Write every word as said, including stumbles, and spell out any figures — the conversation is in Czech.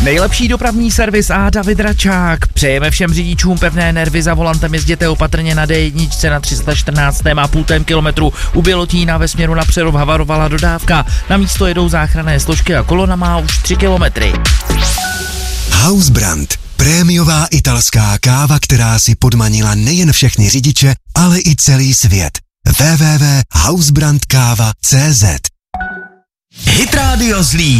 Nejlepší dopravní servis a David Račák. Přejeme všem řidičům pevné nervy, za volantem jezděte opatrně na D jedna na tři sta čtrnáct a půl kilometru. U Bělotína ve směru na Přerov havarovala dodávka. Na místo jedou záchranné složky a kolona má už tři kilometry. Hausbrand. Prémiová italská káva, která si podmanila nejen všechny řidiče, ale i celý svět. w w w tečka hausbrand káva tečka cé zet. Hit Radio Zlín.